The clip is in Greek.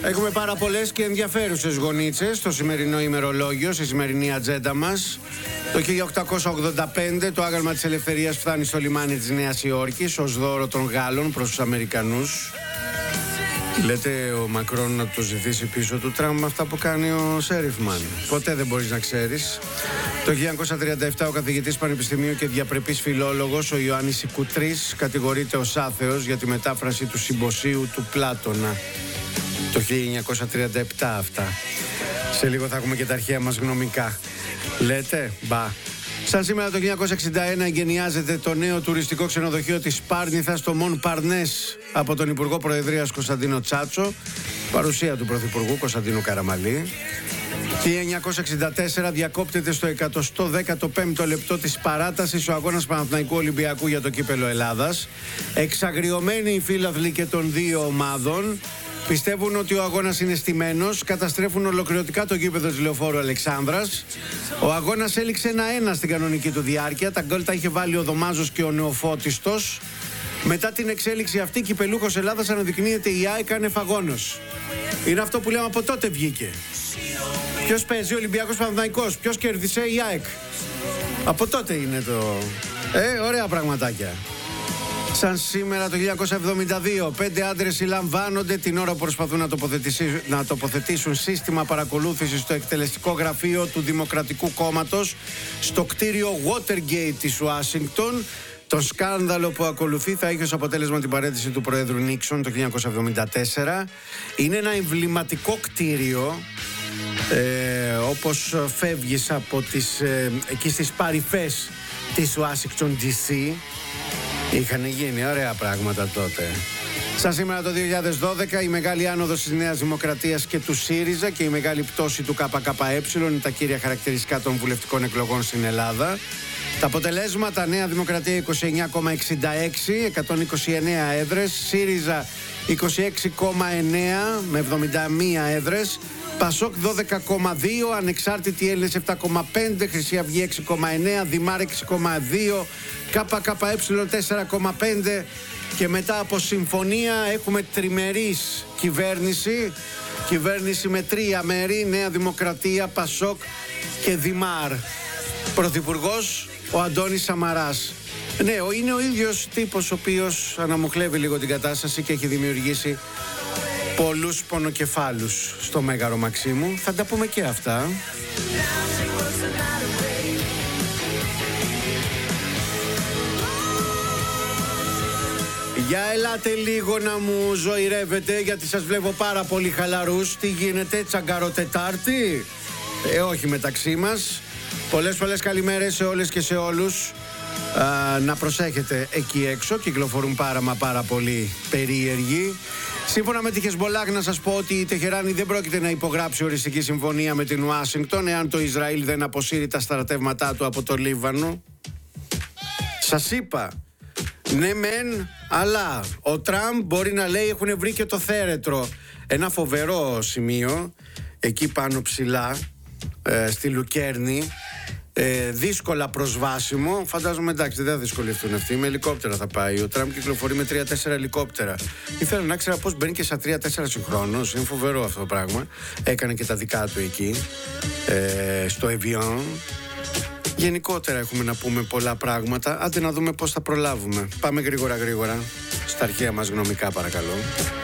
Έχουμε πάρα πολλές και ενδιαφέρουσες γονίτσες στο σημερινό ημερολόγιο, στη σημερινή ατζέντα μας. Το 1885 το άγαλμα της ελευθερίας φτάνει στο λιμάνι της Νέας Υόρκης ως δώρο των Γάλλων προς τους Αμερικανούς. Λέτε ο Μακρόν να το ζητήσει πίσω του Τραμπ με αυτά που κάνει ο Σέριφμαν. Ποτέ δεν μπορείς να ξέρεις. Το 1937 ο καθηγητής πανεπιστημίου και διαπρεπής φιλόλογος ο Ιωάννης Ικουτρής κατηγορείται ως άθεος για τη μετάφραση του συμποσίου του Πλάτωνα. Το 1937 αυτά. Σε λίγο θα έχουμε και τα αρχαία μας γνωμικά. Λέτε, μπα. Σαν σήμερα το 1961 εγκαινιάζεται το νέο τουριστικό ξενοδοχείο της Πάρνηθας στο Μον Παρνές από τον Υπουργό Προεδρίας Κωνσταντίνο Τσάτσο, παρουσία του Πρωθυπουργού Κωνσταντίνου Καραμαλή. 1964 διακόπτεται στο 115ο λεπτό της παράτασης ο αγώνας Παναθηναϊκού Ολυμπιακού για το κύπελο Ελλάδας. Εξαγριωμένοι οι φίλαθλοι και των δύο ομάδων πιστεύουν ότι ο αγώνας είναι στημένος, καταστρέφουν ολοκληρωτικά το γήπεδο της Λεωφόρου Αλεξάνδρας. Ο αγώνας έληξε 1-1 στην κανονική του διάρκεια. Τα γκολ τα είχε βάλει ο Δωμάζος και ο Νεοφώτιστος. Μετά την εξέλιξη αυτή, κυπελούχος Ελλάδας αναδεικνύεται η ΑΕΚ ανεφαγόνος. Είναι αυτό που λέμε, από τότε βγήκε. Ποιος παίζει, Ολυμπιακός Παναθηναϊκός? Ποιος κέρδισε? Η ΑΕΚ. Από τότε είναι το... ωραία πραγματάκια. Σαν σήμερα το 1972, 5 άντρες συλλαμβάνονται την ώρα που προσπαθούν να τοποθετήσουν σύστημα παρακολούθησης στο εκτελεστικό γραφείο του Δημοκρατικού Κόμματος στο κτίριο Watergate της Ουάσιγκτον. Το σκάνδαλο που ακολουθεί θα έχει ως αποτέλεσμα την παραίτηση του Προέδρου Νίξον το 1974. Είναι ένα εμβληματικό κτίριο. Όπως φεύγεις από εκεί στις παρυφές της Washington DC, είχαν γίνει ωραία πράγματα τότε. Σαν σήμερα το 2012 η μεγάλη άνοδος της Νέας Δημοκρατίας και του ΣΥΡΙΖΑ και η μεγάλη πτώση του ΚΚΕ είναι τα κύρια χαρακτηριστικά των βουλευτικών εκλογών στην Ελλάδα. Τα αποτελέσματα: Νέα Δημοκρατία 29,66, 129 έδρες, ΣΥΡΙΖΑ 26,9 με 71 έδρες, Πασόκ 12,2, Ανεξάρτητοι Έλληνες 7,5, Χρυσή Αυγή 6,9, Δημάρ 6,2, ΚΚΕ 4,5 και μετά από συμφωνία έχουμε τριμερής κυβέρνηση με 3 μέρη, Νέα Δημοκρατία, Πασόκ και Δημάρ. Πρωθυπουργός ο Αντώνης Σαμαράς. Ναι, είναι ο ίδιος τύπος ο οποίος αναμοχλεύει λίγο την κατάσταση και έχει δημιουργήσει πολλούς πονοκεφάλους στο Μέγαρο Μαξίμου. Θα τα πούμε και αυτά. Για ελάτε λίγο να μου ζωηρεύετε, γιατί σας βλέπω πάρα πολύ χαλαρούς. Τι γίνεται, τσαγκαροτετάρτη? Όχι μεταξύ μας. Πολλές καλημέρες σε όλες και σε όλους. Να προσέχετε εκεί έξω, κυκλοφορούν πάρα πολύ περίεργοι. Σύμφωνα με τη Χεσμπολάχ, να σας πω ότι η Τεχεράνη δεν πρόκειται να υπογράψει οριστική συμφωνία με την Ουάσιγκτον εάν το Ισραήλ δεν αποσύρει τα στρατεύματά του από το Λίβανο. Σας είπα, ναι μεν, αλλά ο Τραμπ μπορεί να λέει έχουν βρει και το θέρετρο. Ένα φοβερό σημείο εκεί πάνω ψηλά στη Λουκέρνη, δύσκολα προσβάσιμο. Φαντάζομαι εντάξει δεν θα δυσκολευτούν αυτοί. Με ελικόπτερα θα πάει. Ο Τραμπ κυκλοφορεί με 3-4 ελικόπτερα. Ήθελα να ξέρω πώς μπαίνει και στα 3-4 συγχρόνως. Είναι φοβερό αυτό το πράγμα. Έκανε και τα δικά του εκεί στο Evian. Γενικότερα έχουμε να πούμε πολλά πράγματα. Άντε να δούμε πώς θα προλάβουμε. Πάμε γρήγορα στα αρχαία μας γνωμικά, παρακαλώ.